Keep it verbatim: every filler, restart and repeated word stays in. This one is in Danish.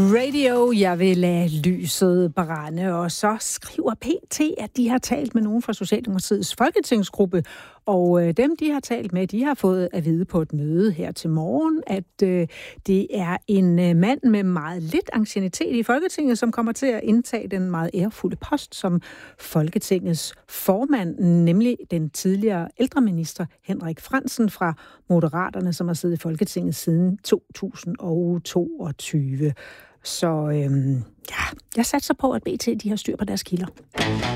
Radio, jeg vil lade lyset brænde, og så skriver P T, at de har talt med nogen fra Socialdemokratiets folketingsgruppe, og øh, dem, de har talt med, de har fået at vide på et møde her til morgen, at øh, det er en øh, mand med meget lidt anciennitet i Folketinget, som kommer til at indtage den meget ærefulde post som Folketingets formand, nemlig den tidligere ældreminister Henrik Frandsen fra Moderaterne, som har siddet i Folketinget siden to tusind og toogtyve. Så øhm, ja, jeg satser på, at B T de har styr på deres kilder.